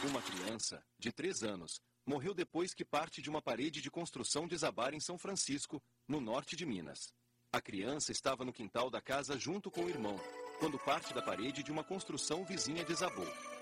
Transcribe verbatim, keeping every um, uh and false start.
Uma criança, de três anos, morreu depois que parte de uma parede de construção desabara em São Francisco, no norte de Minas. A criança estava no quintal da casa junto com o irmão, quando parte da parede de uma construção vizinha desabou.